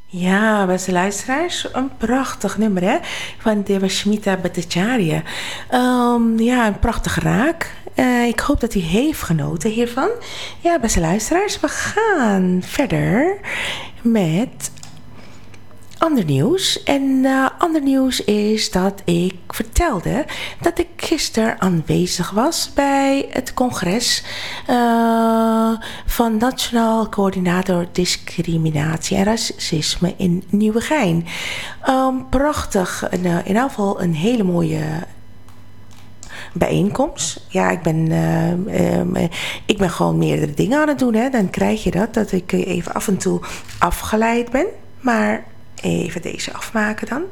Ja, beste luisteraars, een prachtig nummer hè, van Devashmita Bhattacharya. Ja, een prachtige raak. Ik hoop dat u heeft genoten hiervan. Ja, beste luisteraars, we gaan verder met ander nieuws. En ander nieuws is dat ik vertelde dat ik gisteren aanwezig was bij het congres van Nationaal Coördinator Discriminatie en Racisme in Nieuwegein. Prachtig, in ieder geval een hele mooie bijeenkomst. Ja, ik ben gewoon meerdere dingen aan het doen. Hè. Dan krijg je dat ik even af en toe afgeleid ben. Maar even deze afmaken dan.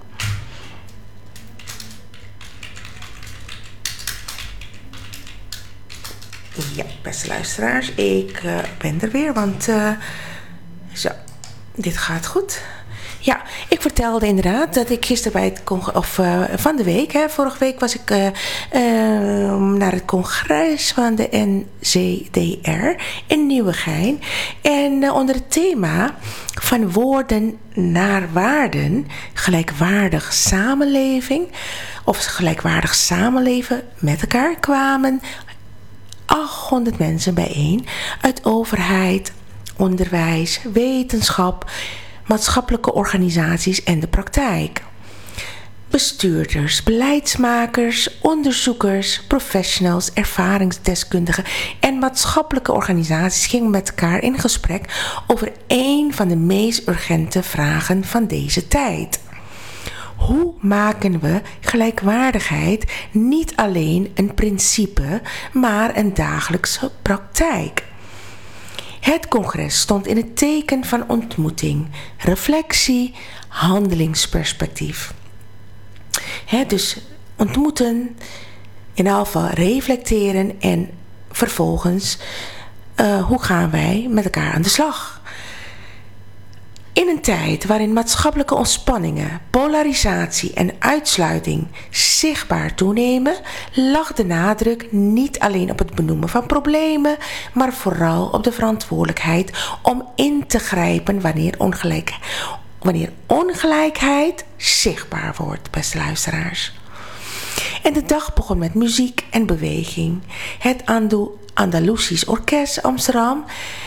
Ja, beste luisteraars, ik ben er weer, want zo, dit gaat goed. Ja, ik vertelde inderdaad dat ik gisteren bij het van de week, vorige week was ik naar het congres van de NCDR in Nieuwegein. En onder het thema van woorden naar waarden, gelijkwaardig samenleving, of gelijkwaardig samenleven met elkaar, kwamen 800 mensen bijeen uit overheid, onderwijs, wetenschap, maatschappelijke organisaties en de praktijk. Bestuurders, beleidsmakers, onderzoekers, professionals, ervaringsdeskundigen en maatschappelijke organisaties gingen met elkaar in gesprek over een van de meest urgente vragen van deze tijd. Hoe maken we gelijkwaardigheid niet alleen een principe, maar een dagelijkse praktijk? Het congres stond in het teken van ontmoeting, reflectie, handelingsperspectief. Dus ontmoeten, in ieder geval reflecteren en vervolgens hoe gaan wij met elkaar aan de slag? In een tijd waarin maatschappelijke ontspanningen, polarisatie en uitsluiting zichtbaar toenemen, lag de nadruk niet alleen op het benoemen van problemen, maar vooral op de verantwoordelijkheid om in te grijpen wanneer ongelijkheid zichtbaar wordt, beste luisteraars. En de dag begon met muziek en beweging. Het Andalusisch Orkest Amsterdam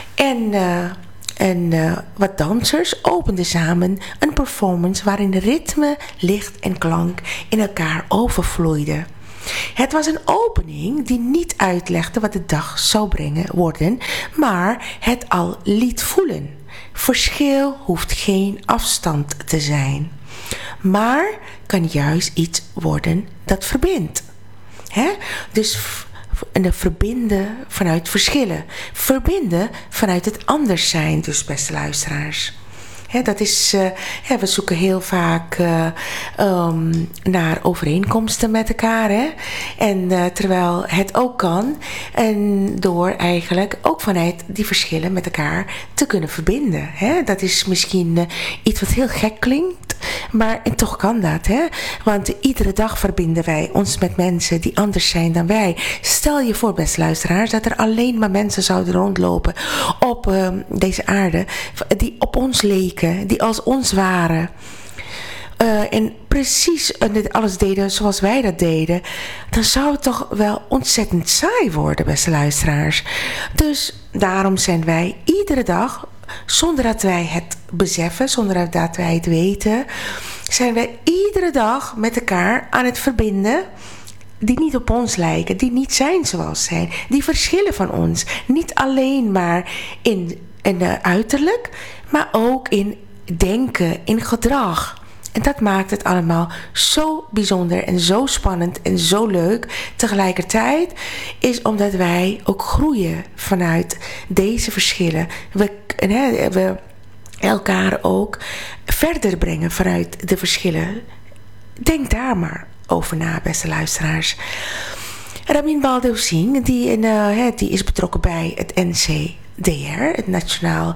en wat dansers openden samen een performance waarin ritme, licht en klank in elkaar overvloeiden. Het was een opening die niet uitlegde wat de dag zou brengen worden, maar het al liet voelen. Verschil hoeft geen afstand te zijn, maar kan juist iets worden dat verbindt. Dus verbinden vanuit verschillen. Verbinden vanuit het anders zijn, dus beste luisteraars. Dat is, we zoeken heel vaak naar overeenkomsten met elkaar. En terwijl het ook kan. En door eigenlijk ook vanuit die verschillen met elkaar te kunnen verbinden. Dat is misschien iets wat heel gek klinkt. Maar en toch kan dat. Want iedere dag verbinden wij ons met mensen die anders zijn dan wij. Stel je voor, beste luisteraars, dat er alleen maar mensen zouden rondlopen op deze aarde die op ons leken, die als ons waren. En precies alles deden zoals wij dat deden, dan zou het toch wel ontzettend saai worden, beste luisteraars. Dus daarom zijn wij iedere dag, zonder dat wij het beseffen, zonder dat wij het weten, zijn wij iedere dag met elkaar aan het verbinden die niet op ons lijken, die niet zijn zoals zijn, die verschillen van ons. Niet alleen maar in uiterlijk, maar ook in denken, in gedrag. En dat maakt het allemaal zo bijzonder en zo spannend en zo leuk. Tegelijkertijd is omdat wij ook groeien vanuit deze verschillen. We elkaar ook verder brengen vanuit de verschillen. Denk daar maar over na, beste luisteraars. Ramin Baldev Singh, die is betrokken bij het NCDR, het Nationaal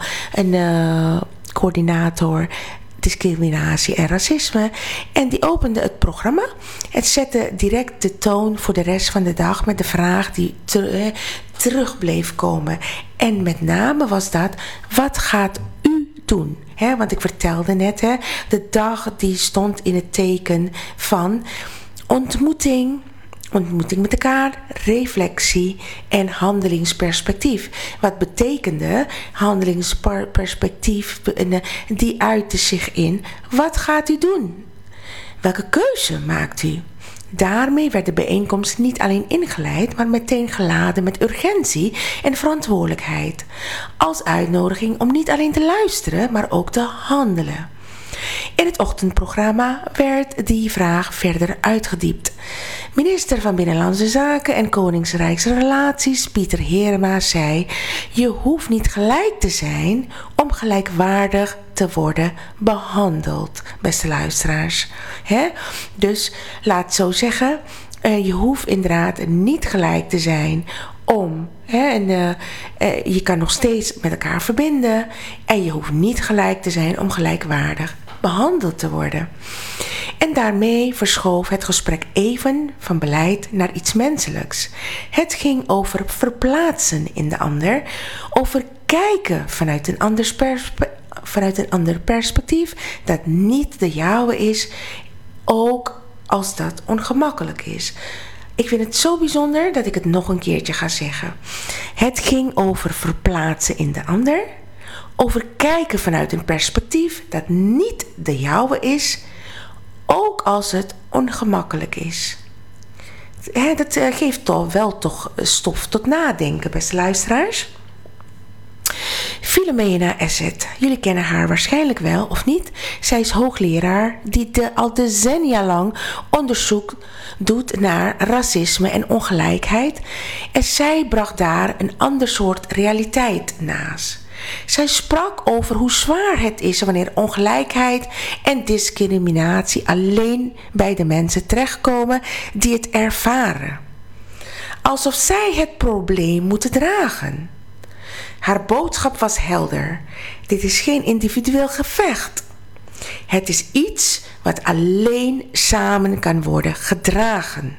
Coördinator Discriminatie en Racisme. En die opende het programma. Het zette direct de toon voor de rest van de dag met de vraag die terug bleef komen. En met name was dat: wat gaat u doen. Want ik vertelde net, de dag die stond in het teken van ontmoeting met elkaar, reflectie en handelingsperspectief. Wat betekende handelingsperspectief? Die uitte zich in, wat gaat u doen? Welke keuze maakt u? Daarmee werd de bijeenkomst niet alleen ingeleid, maar meteen geladen met urgentie en verantwoordelijkheid. Als uitnodiging om niet alleen te luisteren, maar ook te handelen. In het ochtendprogramma werd die vraag verder uitgediept. Minister van Binnenlandse Zaken en Koningsrijksrelaties Pieter Heerma zei: je hoeft niet gelijk te zijn om gelijkwaardig te worden behandeld, beste luisteraars. Dus laat zo zeggen, je hoeft inderdaad niet gelijk te zijn om. Je kan nog steeds met elkaar verbinden en je hoeft niet gelijk te zijn om gelijkwaardig behandeld te worden. En daarmee verschoof het gesprek even van beleid naar iets menselijks. Het ging over verplaatsen in de ander, over kijken vanuit een ander perspectief dat niet de jouwe is, ook als dat ongemakkelijk is. Ik vind het zo bijzonder dat ik het nog een keertje ga zeggen. Het ging over verplaatsen in de ander, over kijken vanuit een perspectief dat niet de jouwe is, ook als het ongemakkelijk is. Dat geeft toch stof tot nadenken, beste luisteraars. Philomena Asset, jullie kennen haar waarschijnlijk wel of niet. Zij is hoogleraar die al decennia lang onderzoek doet naar racisme en ongelijkheid. En zij bracht daar een ander soort realiteit naast. Zij sprak over hoe zwaar het is wanneer ongelijkheid en discriminatie alleen bij de mensen terechtkomen die het ervaren. Alsof zij het probleem moeten dragen. Haar boodschap was helder. Dit is geen individueel gevecht. Het is iets wat alleen samen kan worden gedragen.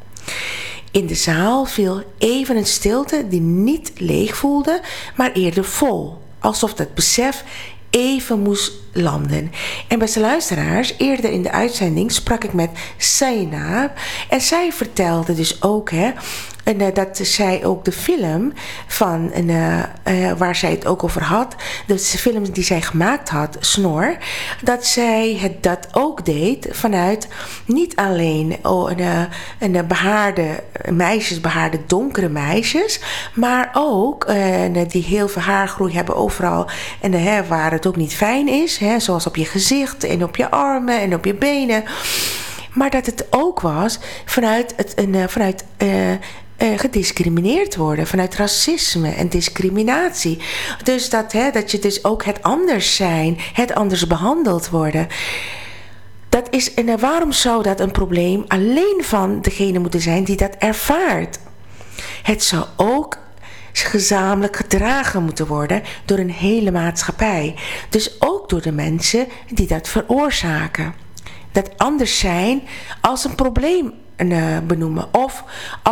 In de zaal viel even een stilte die niet leeg voelde, maar eerder vol. Alsof dat besef even moest landen. En beste luisteraars, eerder in de uitzending sprak ik met Zainab. En zij vertelde dus ook dat zij ook de film van waar zij het ook over had, de film die zij gemaakt had, Snor, dat zij dat ook deed vanuit niet alleen een behaarde meisjes, behaarde donkere meisjes, maar ook die heel veel haargroei hebben overal en waar het ook niet fijn is, zoals op je gezicht en op je armen en op je benen. Maar dat het ook was vanuit gediscrimineerd worden, vanuit racisme en discriminatie. Dus dat je dus ook het anders zijn, het anders behandeld worden. Dat is, en waarom zou dat een probleem alleen van degene moeten zijn die dat ervaart? Het zou ook gezamenlijk gedragen moeten worden door een hele maatschappij. Dus ook door de mensen die dat veroorzaken. Dat anders zijn als een probleem benoemen of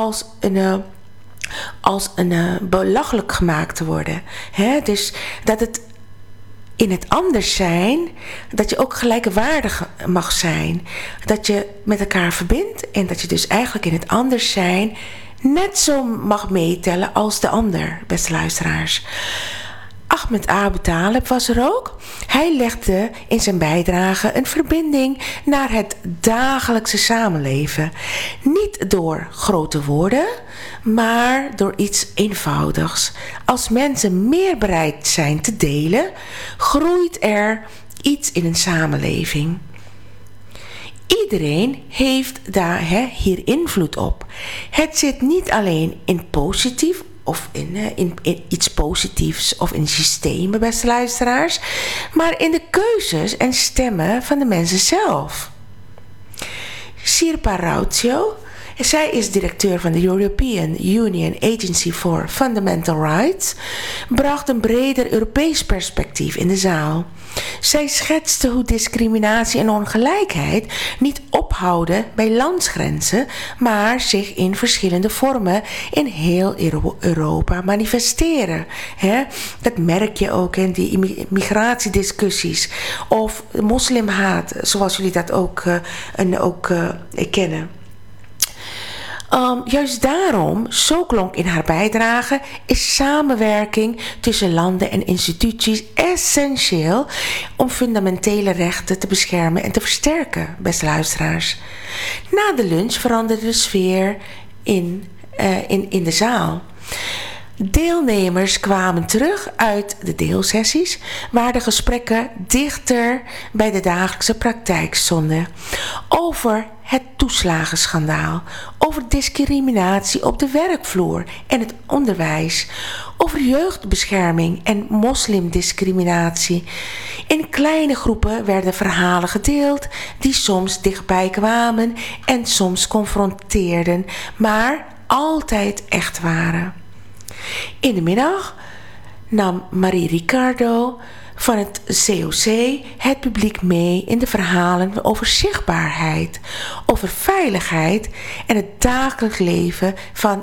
als een belachelijk gemaakt te worden. Dus dat het in het anders zijn, dat je ook gelijkwaardig mag zijn. Dat je met elkaar verbindt en dat je dus eigenlijk in het anders zijn net zo mag meetellen als de ander, beste luisteraars. Ahmed Abu Talib was er ook. Hij legde in zijn bijdrage een verbinding naar het dagelijkse samenleven. Niet door grote woorden, maar door iets eenvoudigs. Als mensen meer bereid zijn te delen, groeit er iets in een samenleving. Iedereen heeft daar hier invloed op. Het zit niet alleen in positief of in iets positiefs of in systemen, beste luisteraars, maar in de keuzes en stemmen van de mensen zelf. Sirpa Rautio, zij is directeur van de European Union Agency for Fundamental Rights, bracht een breder Europees perspectief in de zaal. Zij schetste hoe discriminatie en ongelijkheid niet ophouden bij landsgrenzen, maar zich in verschillende vormen in heel Europa manifesteren. Dat merk je ook in die migratiediscussies of moslimhaat, zoals jullie dat ook kennen. Juist daarom, zo klonk in haar bijdrage, is samenwerking tussen landen en instituties essentieel om fundamentele rechten te beschermen en te versterken, beste luisteraars. Na de lunch veranderde de sfeer in de zaal. Deelnemers kwamen terug uit de deelsessies, waar de gesprekken dichter bij de dagelijkse praktijk stonden. Over het toeslagenschandaal, over discriminatie op de werkvloer en het onderwijs, over jeugdbescherming en moslimdiscriminatie. In kleine groepen werden verhalen gedeeld die soms dichtbij kwamen en soms confronteerden, maar altijd echt waren. In de middag nam Marie Ricardo van het COC het publiek mee in de verhalen over zichtbaarheid, over veiligheid en het dagelijks leven van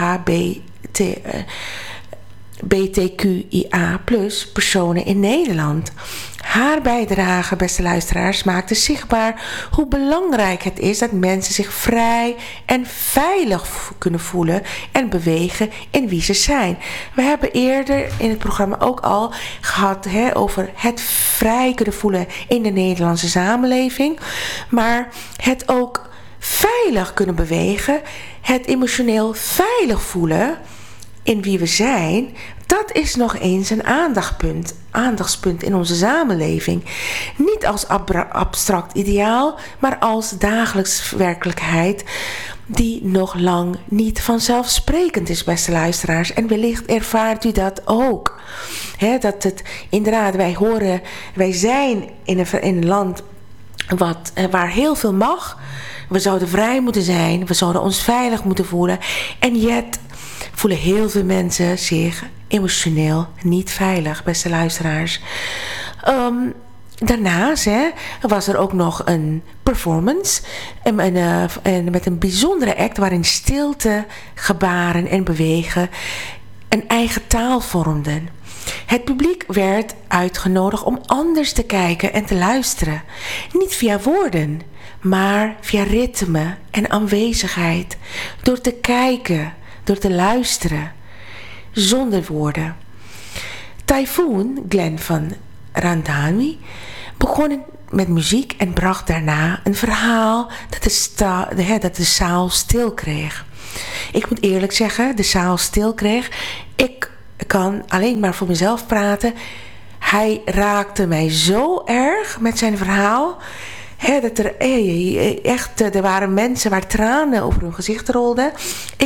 LHBTQIA+ personen in Nederland. Haar bijdrage, beste luisteraars, maakte zichtbaar hoe belangrijk het is dat mensen zich vrij en veilig kunnen voelen en bewegen in wie ze zijn. We hebben eerder in het programma ook al gehad over het vrij kunnen voelen in de Nederlandse samenleving, maar het ook veilig kunnen bewegen, het emotioneel veilig voelen in wie we zijn, dat is nog eens een aandachtspunt in onze samenleving. Niet als abstract ideaal, maar als dagelijks werkelijkheid die nog lang niet vanzelfsprekend is, beste luisteraars. En wellicht ervaart u dat ook. Dat het inderdaad, wij zijn in een land waar heel veel mag. We zouden vrij moeten zijn, we zouden ons veilig moeten voelen. En yet voelen heel veel mensen zich emotioneel niet veilig, beste luisteraars. Daarnaast was er ook nog een performance en met een bijzondere act waarin stilte, gebaren en bewegen een eigen taal vormden. Het publiek werd uitgenodigd om anders te kijken en te luisteren. Niet via woorden, maar via ritme en aanwezigheid. Door te kijken, door te luisteren, zonder woorden. Typhoon, Glenn van Randami, begon met muziek en bracht daarna een verhaal dat de zaal stil kreeg. Ik moet eerlijk zeggen, de zaal stil kreeg. Ik kan alleen maar voor mezelf praten. Hij raakte mij zo erg met zijn verhaal. Er waren mensen waar tranen over hun gezicht rolden.